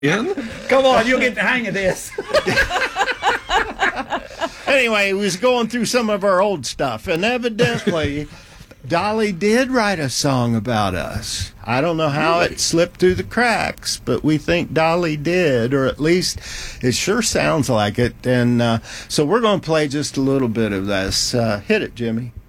Come on, you'll get the hang of this. Anyway, we was going through some of our old stuff, and evidently Dolly did write a song about us. I don't know how it slipped through the cracks, but we think Dolly did, or at least it sure sounds like it. And so we're going to play just a little bit of this. Hit it, Jimmy.